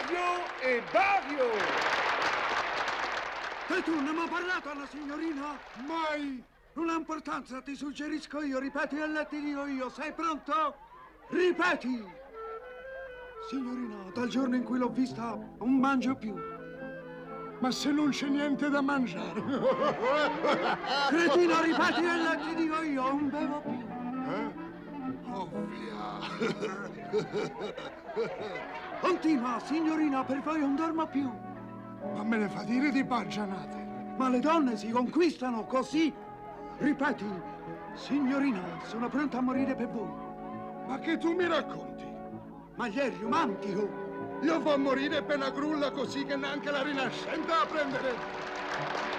Dario e Dario! E tu ne mi hai parlato alla signorina? Mai! Non ha importanza, ti suggerisco io, ripeti e ti dico io, sei pronto? Ripeti! Signorina, dal giorno in cui l'ho vista non mangio più. Ma se non c'è niente da mangiare? Cretino, ripeti e ti dico io, non bevo più. Continua, signorina, per voi non dormo più. Ma me ne fa dire di baggianate. Ma le donne si conquistano così. Ripeti, signorina, sono pronta a morire per voi. Ma che tu mi racconti? Ma gli è romantico. Io vo' morire per una grulla così che neanche la rinascente a prendere.